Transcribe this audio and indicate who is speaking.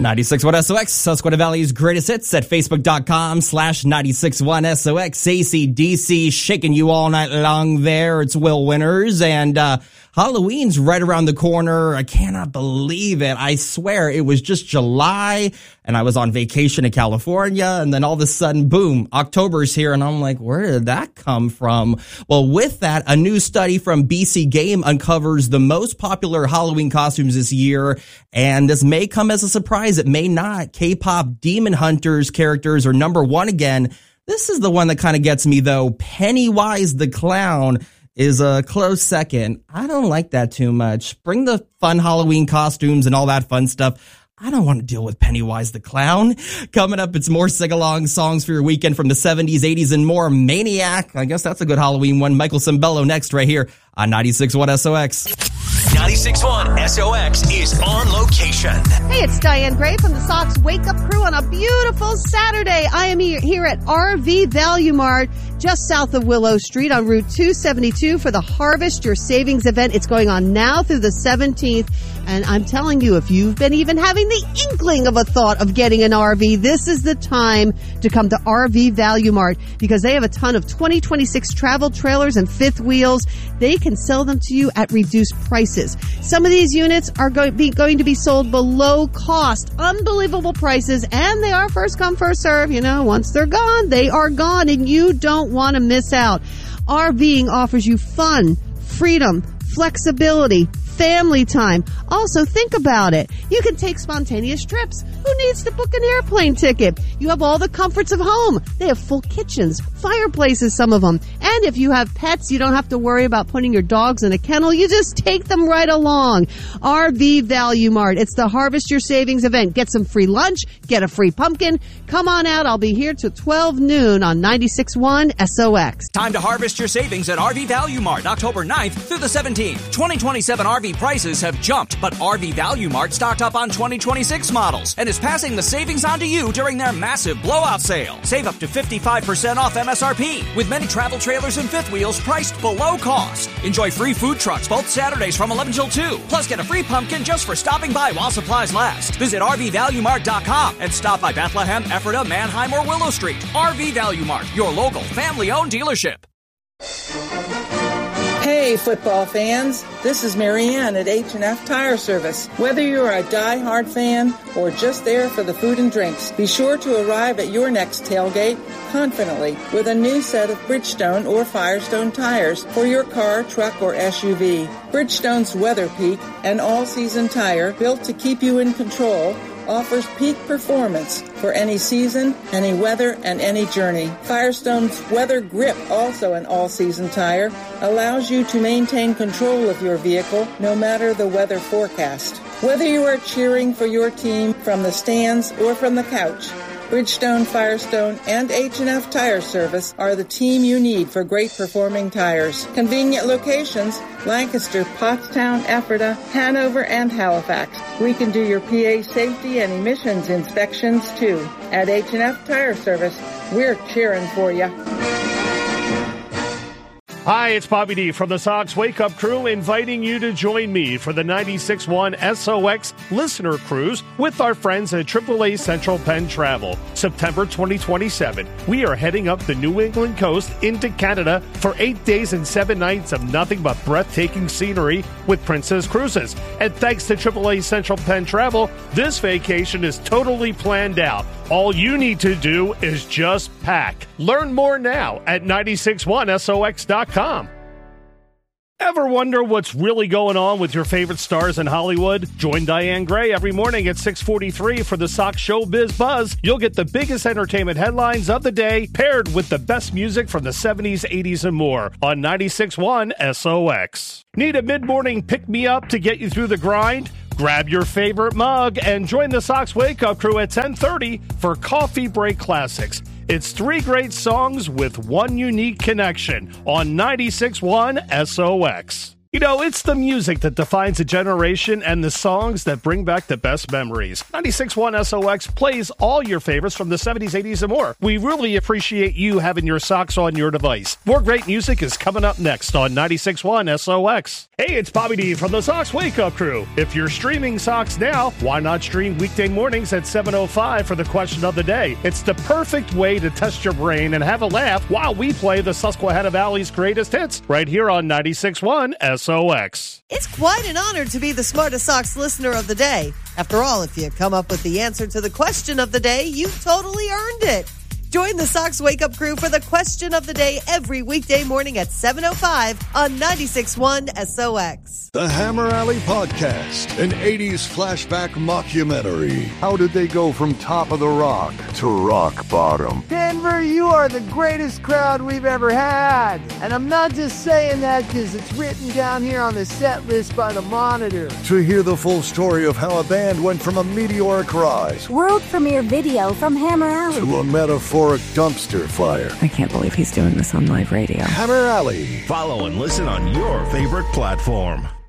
Speaker 1: 96.1 SOX, Susquehanna Valley's greatest hits at Facebook.com/96.1 SOX. AC/DC shaking you all night long there. It's Will Winters, and Halloween's right around the corner. I cannot believe it. I swear it was just July, and I was on vacation in California, and then all of a sudden, boom, October's here, and I'm like, where did that come from? Well, with that, a new study from BC Game uncovers the most popular Halloween costumes this year, and this may come as a surprise. It may not. K-pop Demon Hunters characters are number one again. This is the one that kind of gets me, though. Pennywise the Clown is a close second. I don't like that too much. Bring the fun Halloween costumes and all that fun stuff. I don't want to deal with Pennywise the Clown. Coming up, it's more sing-along songs for your weekend from the 70s, 80s, and more. Maniac, I guess that's a good Halloween one. Michael Cimbello next right here on 96.1 SOX.
Speaker 2: 96.1 SOX is on location.
Speaker 3: Hey, it's Diane Gray from the Sox Wake Up Crew on a beautiful Saturday. I am here at RV Value Mart, just south of Willow Street on Route 272 for the Harvest Your Savings event. It's going on now through the 17th. And I'm telling you, if you've been even having the inkling of a thought of getting an RV, this is the time to come to RV Value Mart because they have a ton of 2026 travel trailers and fifth wheels. They can sell them to you at reduced prices. Some of these units are going to be sold below cost. Unbelievable prices, and they are first come, first serve. You know, once they're gone, they are gone, and you don't want to miss out. RVing offers you fun, freedom, flexibility, family time. Also, think about it. You can take spontaneous trips. Who needs to book an airplane ticket? You have all the comforts of home. They have full kitchens, fireplaces, some of them. And if you have pets, you don't have to worry about putting your dogs in a kennel. You just take them right along. RV Value Mart. It's the Harvest Your Savings event. Get some free lunch. Get a free pumpkin. Come on out. I'll be here till 12 noon on 96.1 SOX.
Speaker 2: Time to harvest your savings at RV Value Mart, October 9th through the 17th. 2027 RV prices have jumped, but RV Value Mart stocked up on 2026 models and is passing the savings on to you during their massive blowout sale. Save up to 55% off MSRP with many travel trailers and fifth wheels priced below cost. Enjoy free food trucks both Saturdays from 11 till 2. Plus get a free pumpkin just for stopping by while supplies last. Visit RVValueMart.com and stop by Bethlehem, Ephrata, Manheim, or Willow Street. RV Value Mart, your local family-owned dealership.
Speaker 4: Hey, football fans. This is Marianne at H&F Tire Service. Whether you're a die-hard fan or just there for the food and drinks, be sure to arrive at your next tailgate confidently with a new set of Bridgestone or Firestone tires for your car, truck, or SUV. Bridgestone's Weather Peak, an all-season tire built to keep you in control, offers peak performance for any season, any weather, and any journey. Firestone's Weather Grip, also an all-season tire, allows you to maintain control of your vehicle no matter the weather forecast. Whether you are cheering for your team from the stands or from the couch, Bridgestone, Firestone, and H&F Tire Service are the team you need for great performing tires. Convenient locations: Lancaster, Pottstown, Ephrata, Hanover, and Halifax. We can do your PA safety and emissions inspections too. At H&F Tire Service, we're cheering for you.
Speaker 5: Hi, it's Bobby D from the Sox Wake Up Crew, inviting you to join me for the 96.1 SOX Listener Cruise with our friends at AAA Central Penn Travel. September 2027, we are heading up the New England coast into Canada for 8 days and 7 nights of nothing but breathtaking scenery with Princess Cruises. And thanks to AAA Central Penn Travel, this vacation is totally planned out. All you need to do is just pack. Learn more now at 961sox.com. Ever wonder what's really going on with your favorite stars in Hollywood? Join Diane Gray every morning at 6:43 for the Sox Showbiz Buzz. You'll get the biggest entertainment headlines of the day paired with the best music from the 70s, 80s, and more on 96.1 SOX. Need a mid-morning pick-me-up to get you through the grind? Grab your favorite mug and join the Sox Wake Up Crew at 10:30 for Coffee Break Classics. It's 3 great songs with one unique connection on 96.1 SOX. You know, it's the music that defines a generation and the songs that bring back the best memories. 96.1 SOX plays all your favorites from the 70s, 80s, and more. We really appreciate you having your socks on your device. More great music is coming up next on 96.1 SOX. Hey, it's Bobby D from the Sox Wake Up Crew. If you're streaming Sox now, why not stream weekday mornings at 7:05 for the question of the day? It's the perfect way to test your brain and have a laugh while we play the Susquehanna Valley's greatest hits right here on 96.1 SOX.
Speaker 3: It's quite an honor to be the Smartest Sox listener of the day. After all, if you come up with the answer to the question of the day, you've totally earned it. Join the Sox Wake Up Crew for the question of the day every weekday morning at 7:05 on 96.1 SOX.
Speaker 6: The Hammer Alley Podcast, an 80s flashback mockumentary. How did they go from top of the rock to rock bottom?
Speaker 7: Denver, you are the greatest crowd we've ever had. And I'm not just saying that because it's written down here on the set list by the Monitor.
Speaker 6: To hear the full story of how a band went from a meteoric rise,
Speaker 8: world premiere video from Hammer Alley,
Speaker 6: to a metaphoric dumpster fire.
Speaker 9: I can't believe he's doing this on live radio.
Speaker 6: Hammer Alley.
Speaker 10: Follow and listen on your favorite platform.